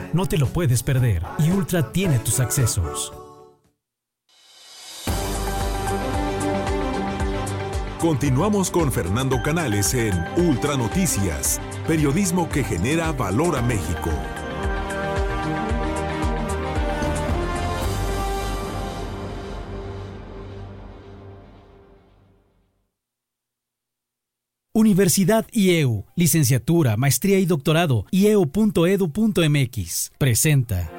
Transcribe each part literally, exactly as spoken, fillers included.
No te lo puedes perder y Ultra tiene tus accesos. Continuamos con Fernando Canales en Ultra Noticias, periodismo que genera valor a México. Universidad I E U, licenciatura, maestría y doctorado, i e u punto e d u punto m x, presenta.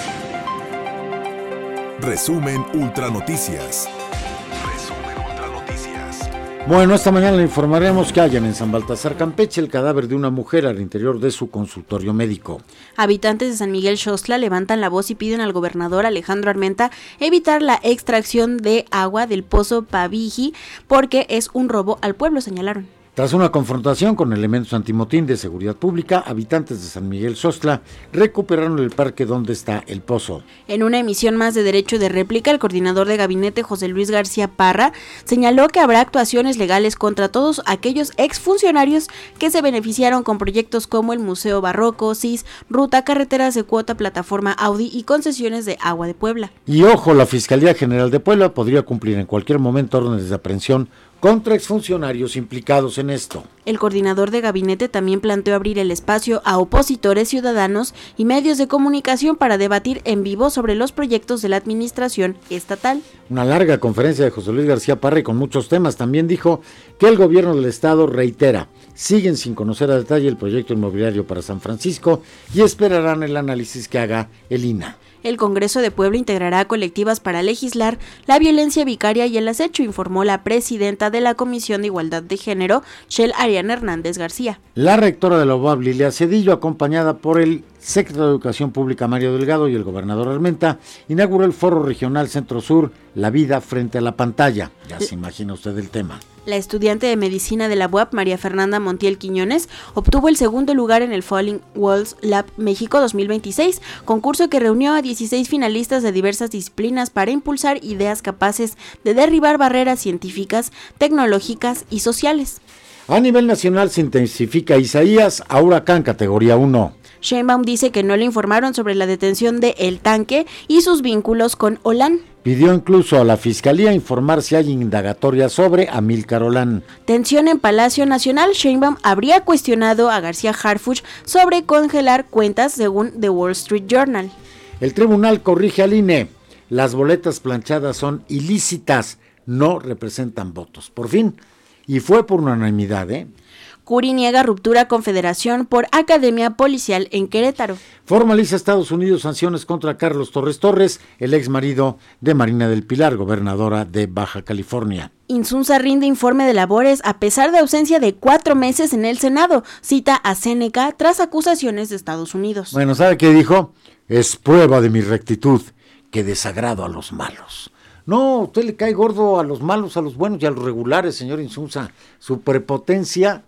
Resumen Ultra Noticias. Resumen Ultra Noticias. Bueno, esta mañana le informaremos que hallan en San Baltasar, Campeche, el cadáver de una mujer al interior de su consultorio médico. Habitantes de San Miguel Xoxtla levantan la voz y piden al gobernador Alejandro Armenta evitar la extracción de agua del pozo Paviji porque es un robo al pueblo, señalaron. Tras una confrontación con elementos antimotín de seguridad pública, habitantes de San Miguel Xoxtla recuperaron el parque donde está el pozo. En una emisión más de derecho de réplica, el coordinador de gabinete José Luis García Parra señaló que habrá actuaciones legales contra todos aquellos exfuncionarios que se beneficiaron con proyectos como el Museo Barroco, C I S, Ruta, Carreteras de Cuota, Plataforma Audi y concesiones de agua de Puebla. Y ojo, la Fiscalía General de Puebla podría cumplir en cualquier momento órdenes de aprehensión contra exfuncionarios implicados en esto. El coordinador de gabinete también planteó abrir el espacio a opositores, ciudadanos y medios de comunicación para debatir en vivo sobre los proyectos de la administración estatal. Una larga conferencia de José Luis García Parra con muchos temas. También dijo que el gobierno del estado reitera, siguen sin conocer a detalle el proyecto inmobiliario para San Francisco y esperarán el análisis que haga el I N A. El Congreso de Puebla integrará colectivas para legislar la violencia vicaria y el acecho, informó la presidenta de la Comisión de Igualdad de Género, Shell Ariana Hernández García. La rectora de la U A B, Lilia Cedillo, acompañada por el secretario de Educación Pública, Mario Delgado, y el gobernador Armenta, inauguró el Foro Regional Centro Sur, La Vida frente a la pantalla. Ya se imagina usted el tema. La estudiante de medicina de la U A P, María Fernanda Montiel Quiñones, obtuvo el segundo lugar en el Falling Walls Lab México dos mil veintiséis, concurso que reunió a dieciséis finalistas de diversas disciplinas para impulsar ideas capaces de derribar barreras científicas, tecnológicas y sociales. A nivel nacional se intensifica Isaías a huracán categoría uno. Sheinbaum dice que no le informaron sobre la detención de El Tanque y sus vínculos con Olán. Pidió incluso a la Fiscalía informar si hay indagatoria sobre Amílcar Olán. Tensión en Palacio Nacional. Sheinbaum habría cuestionado a García Harfuch sobre congelar cuentas según The Wall Street Journal. El tribunal corrige al I N E. Las boletas planchadas son ilícitas, no representan votos. Por fin, y fue por unanimidad, ¿eh? Curi niega ruptura con Federación por Academia Policial en Querétaro. Formaliza Estados Unidos sanciones contra Carlos Torres Torres, el ex marido de Marina del Pilar, gobernadora de Baja California. Insunza rinde informe de labores a pesar de ausencia de cuatro meses en el Senado. Cita a Seneca tras acusaciones de Estados Unidos. Bueno, ¿sabe qué dijo? Es prueba de mi rectitud que desagrado a los malos. No, usted le cae gordo a los malos, a los buenos y a los regulares, señor Insunza. Su prepotencia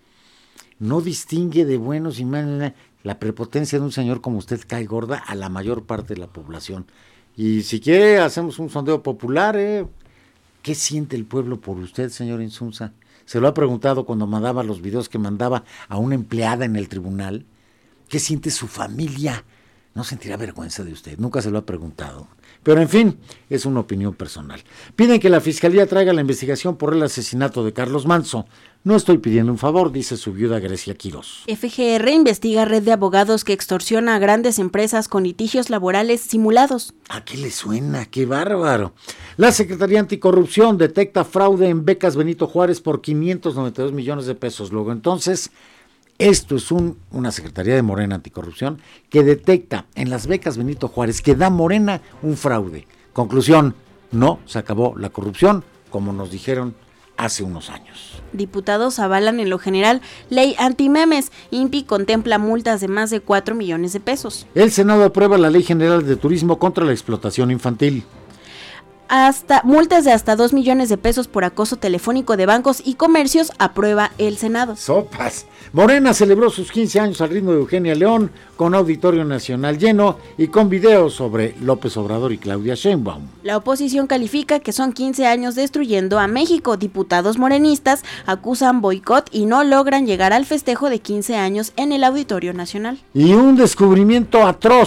no distingue de buenos y malos. La prepotencia de un señor como usted cae gorda a la mayor parte de la población. Y si quiere, hacemos un sondeo popular, ¿eh? ¿Qué siente el pueblo por usted, señor Insunza? Se lo ha preguntado cuando mandaba los videos que mandaba a una empleada en el tribunal. ¿Qué siente su familia? ¿No sentirá vergüenza de usted? Nunca se lo ha preguntado. Pero en fin, es una opinión personal. Piden que la Fiscalía traiga la investigación por el asesinato de Carlos Manzo. No estoy pidiendo un favor, dice su viuda Grecia Quirós. F G R investiga red de abogados que extorsiona a grandes empresas con litigios laborales simulados. ¿A qué le suena? ¡Qué bárbaro! La Secretaría Anticorrupción detecta fraude en becas Benito Juárez por quinientos noventa y dos millones de pesos. Luego entonces, esto es un, una Secretaría de Morena Anticorrupción que detecta en las becas Benito Juárez que da Morena un fraude. Conclusión, no se acabó la corrupción, como nos dijeron hace unos años. Diputados avalan en lo general ley antimemes. I N P I contempla multas de más de cuatro millones de pesos. El Senado aprueba la Ley General de Turismo contra la explotación infantil. Hasta multas de hasta dos millones de pesos por acoso telefónico de bancos y comercios aprueba el Senado. Sopas. Morena celebró sus quince años al ritmo de Eugenia León, con Auditorio Nacional lleno y con videos sobre López Obrador y Claudia Sheinbaum. La oposición califica que son quince años destruyendo a México. Diputados morenistas acusan boicot y no logran llegar al festejo de quince años en el Auditorio Nacional. Y un descubrimiento atroz